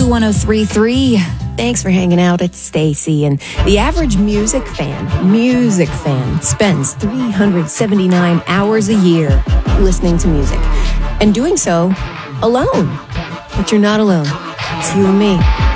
103.3. Thanks for hanging out. It's Stacy. And the average music fan spends 379 hours a year listening to music and doing so alone. But you're not alone. It's you and me.